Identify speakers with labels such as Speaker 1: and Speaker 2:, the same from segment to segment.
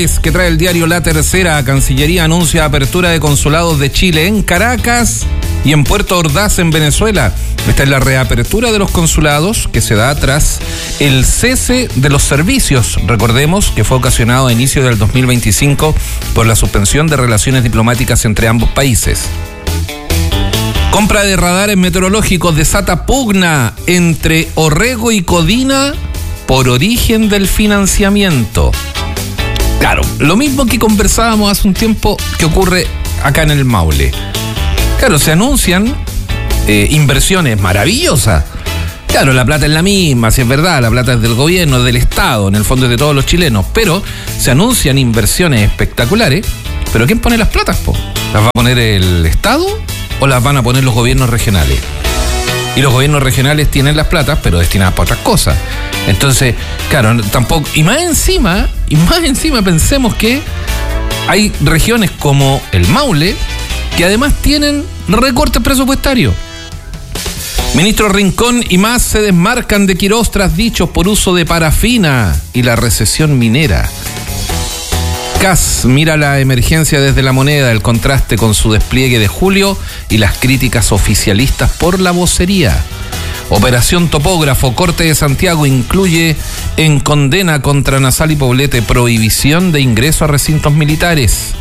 Speaker 1: Que trae el diario La Tercera. Cancillería anuncia apertura de consulados de Chile en Caracas y en Puerto Ordaz, en Venezuela. Esta es la reapertura de los consulados que se da tras el cese de los servicios. Recordemos que fue ocasionado a inicio del 2025 por la suspensión de relaciones diplomáticas entre ambos países. Compra de radares meteorológicos desata pugna entre Orrego y Codina por origen del financiamiento. Claro, lo mismo que conversábamos hace un tiempo que ocurre acá en el Maule. Claro, se anuncian inversiones maravillosas. Claro, la plata es la misma, si es verdad, la plata es del gobierno, es del Estado, en el fondo es de todos los chilenos, pero se anuncian inversiones espectaculares. ¿Pero quién pone las platas, po? ¿Las va a poner el Estado o las van a poner los gobiernos regionales? Y los gobiernos regionales tienen las platas, pero destinadas para otras cosas. Entonces, claro, tampoco. Y más encima pensemos que hay regiones como el Maule que además tienen recortes presupuestarios. Ministro Rincón y más se desmarcan de Quirós tras dichos por uso de parafina y la recesión minera. CAS mira la emergencia desde La Moneda, el contraste con su despliegue de julio y las críticas oficialistas por la vocería. Operación Topógrafo, Corte de Santiago incluye en condena contra Nasal y Poblete prohibición de ingreso a recintos militares.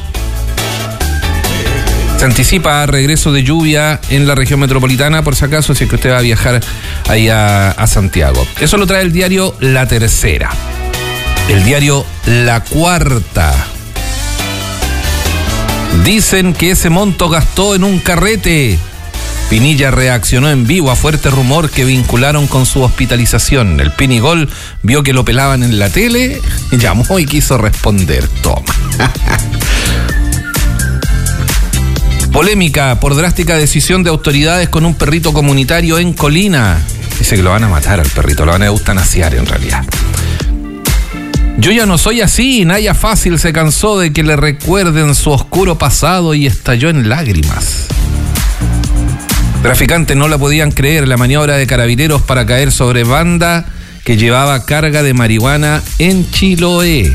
Speaker 1: Se anticipa regreso de lluvia en la región metropolitana, por si acaso, si es que usted va a viajar ahí a Santiago. Eso lo trae el diario La Tercera. El diario La Cuarta. Dicen que ese monto gastó en un carrete. Pinilla reaccionó en vivo a fuerte rumor que vincularon con su hospitalización. El Pinigol vio que lo pelaban en la tele, llamó y quiso responder. Toma. Polémica por drástica decisión de autoridades con un perrito comunitario en Colina. Dice que lo van a matar al perrito, lo van a eutanasiar en realidad. Yo ya no soy así, Naya Fácil se cansó de que le recuerden su oscuro pasado y estalló en lágrimas. Traficantes no la podían creer, la maniobra de carabineros para caer sobre banda que llevaba carga de marihuana en Chiloé.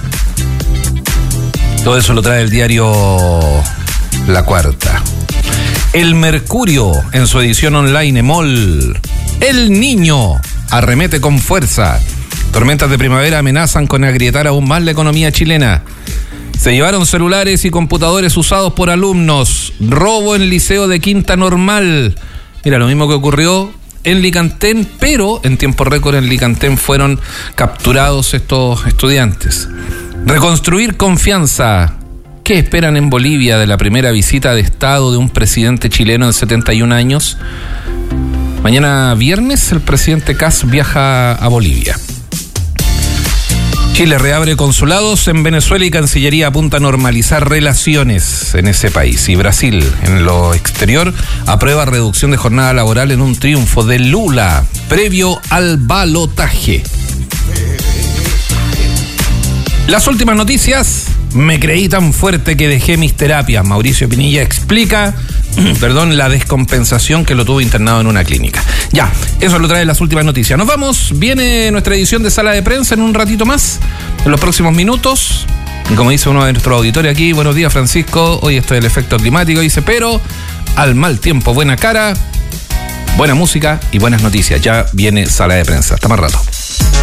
Speaker 1: Todo eso lo trae el diario La Cuarta. El Mercurio, en su edición online EMOL. El Niño arremete con fuerza. Tormentas de primavera amenazan con agrietar aún más la economía chilena. Se llevaron celulares y computadores usados por alumnos. Robo en liceo de Quinta Normal. Mira, lo mismo que ocurrió en Licantén, pero en tiempo récord en Licantén fueron capturados estos estudiantes. Reconstruir confianza. ¿Qué esperan en Bolivia de la primera visita de Estado de un presidente chileno en 71 años? Mañana viernes el presidente CAS viaja a Bolivia. Chile reabre consulados en Venezuela y Cancillería apunta a normalizar relaciones en ese país. Y Brasil, en lo exterior, aprueba reducción de jornada laboral en un triunfo de Lula, previo al balotaje. Las últimas noticias. Me creí tan fuerte que dejé mis terapias. Mauricio Pinilla explica, la descompensación que lo tuvo internado en una clínica. Ya, eso lo trae las últimas noticias. Nos vamos, viene nuestra edición de Sala de Prensa en un ratito más, en los próximos minutos. Y como dice uno de nuestros auditores aquí, buenos días Francisco, hoy esto es el efecto climático, dice, pero al mal tiempo, buena cara, buena música y buenas noticias. Ya viene Sala de Prensa. Hasta más rato.